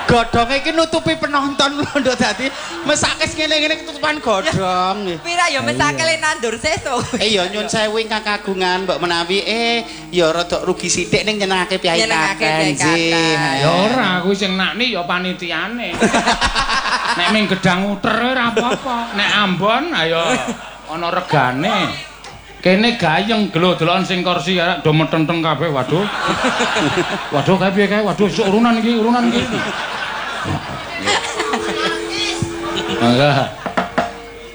godhonge iki nutupi penonton lho dadi mesake ngene-ngene ketutupan godhong nggih. Pira ya mesake le nandur sesuk. Iya nyun sewu ingkang kagungan mbok menawi ya rada rugi sithik ning nyenengake piyai kakek. Ya ora kuwi sing nakni ya panitiane. Nek ming gedang uter ora apa-apa. Nek Ambon ayo ana regane. Kene gayeng gelo-delokan sing kursi ya do metenteng kabeh waduh. Waduh kae piye kae? Waduh sok urunan iki. Mangga.